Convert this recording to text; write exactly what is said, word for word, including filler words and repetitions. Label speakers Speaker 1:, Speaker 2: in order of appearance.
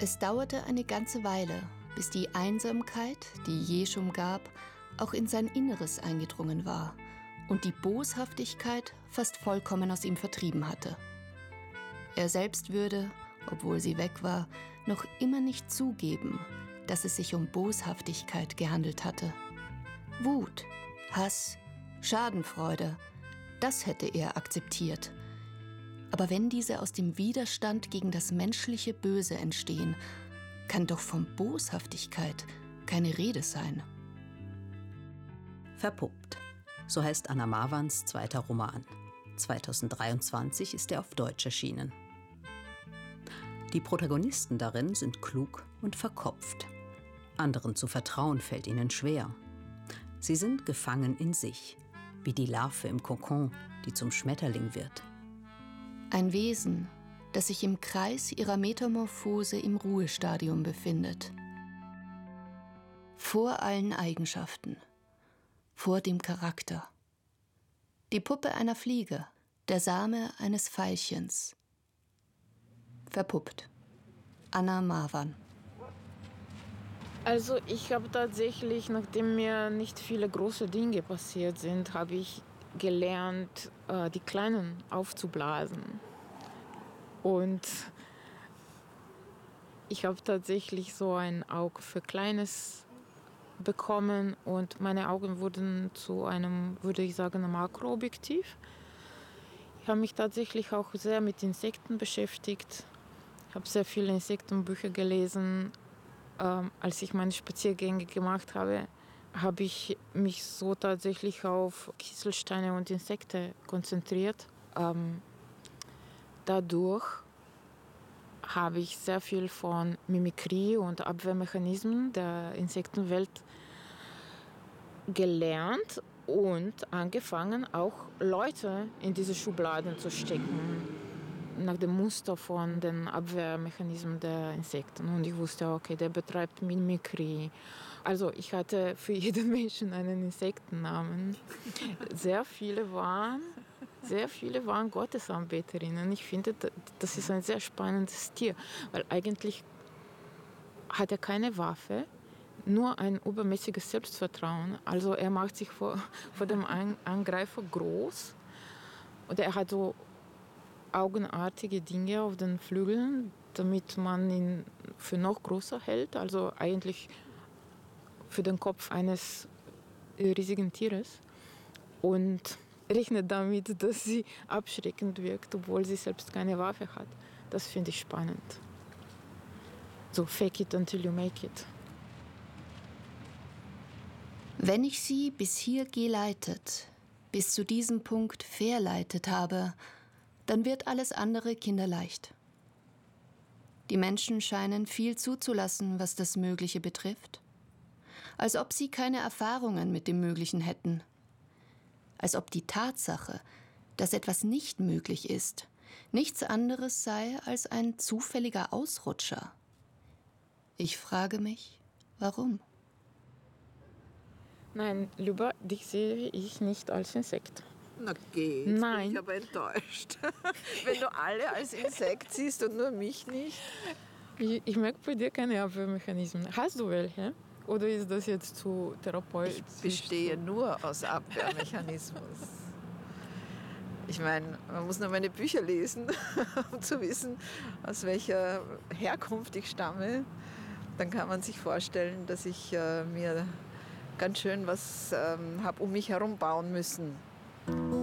Speaker 1: Es dauerte eine ganze Weile, bis die Einsamkeit, die Jeshum gab, auch in sein Inneres eingedrungen war und die Boshaftigkeit fast vollkommen aus ihm vertrieben hatte. Er selbst würde, obwohl sie weg war, noch immer nicht zugeben, dass es sich um Boshaftigkeit gehandelt hatte. Wut, Hass, Schadenfreude, das hätte er akzeptiert. Aber wenn diese aus dem Widerstand gegen das menschliche Böse entstehen, kann doch von Boshaftigkeit keine Rede sein.
Speaker 2: Verpuppt. So heißt Anna Marwans zweiter Roman. zweitausenddreiundzwanzig ist er auf Deutsch erschienen. Die Protagonisten darin sind klug und verkopft. Anderen zu vertrauen fällt ihnen schwer. Sie sind gefangen in sich, wie die Larve im Kokon, die zum Schmetterling wird.
Speaker 1: Ein Wesen, das sich im Kreis ihrer Metamorphose im Ruhestadium befindet. Vor allen Eigenschaften, vor dem Charakter. Die Puppe einer Fliege, der Same eines Veilchens. Verpuppt. Anna Marwan.
Speaker 3: Also ich habe tatsächlich, nachdem mir nicht viele große Dinge passiert sind, habe ich gelernt, die Kleinen aufzublasen. Und ich habe tatsächlich so ein Auge für Kleines bekommen und meine Augen wurden zu einem, würde ich sagen, einem Makroobjektiv. Ich habe mich tatsächlich auch sehr mit Insekten beschäftigt. Ich habe sehr viele Insektenbücher gelesen. Ähm, als ich meine Spaziergänge gemacht habe, habe ich mich so tatsächlich auf Kieselsteine und Insekten konzentriert. Ähm, dadurch habe ich sehr viel von Mimikrie und Abwehrmechanismen der Insektenwelt gelernt und angefangen, auch Leute in diese Schubladen zu stecken, nach dem Muster von den Abwehrmechanismen der Insekten. Und ich wusste, okay, der betreibt Mimikrie. Also ich hatte für jeden Menschen einen Insektennamen. Sehr viele waren, sehr viele waren Gottesanbeterinnen. Ich finde, das ist ein sehr spannendes Tier, weil eigentlich hat er keine Waffe, nur ein übermäßiges Selbstvertrauen. Also er macht sich vor, vor dem Angreifer groß und er hat so augenartige Dinge auf den Flügeln, damit man ihn für noch größer hält, also eigentlich für den Kopf eines riesigen Tieres. Und rechnet damit, dass sie abschreckend wirkt, obwohl sie selbst keine Waffe hat. Das finde ich spannend. So, fake it until you make it.
Speaker 1: Wenn ich sie bis hier geleitet, bis zu diesem Punkt verleitet habe, dann wird alles andere kinderleicht. Die Menschen scheinen viel zuzulassen, was das Mögliche betrifft. Als ob sie keine Erfahrungen mit dem Möglichen hätten. Als ob die Tatsache, dass etwas nicht möglich ist, nichts anderes sei als ein zufälliger Ausrutscher. Ich frage mich, warum?
Speaker 3: Nein, lieber, dich sehe ich nicht als Insekt.
Speaker 4: Na geht,
Speaker 3: Nein.
Speaker 4: bin ich aber enttäuscht. Wenn du alle als Insekt siehst und nur mich nicht.
Speaker 3: Ich, ich merke bei dir keine Abwehrmechanismen. Hast du welche? Oder ist das jetzt zu therapeutisch?
Speaker 4: Ich bestehe nur aus Abwehrmechanismus. Ich meine, man muss nur meine Bücher lesen, um zu wissen, aus welcher Herkunft ich stamme. Dann kann man sich vorstellen, dass ich äh, mir ganz schön was ähm, habe um mich herum bauen müssen.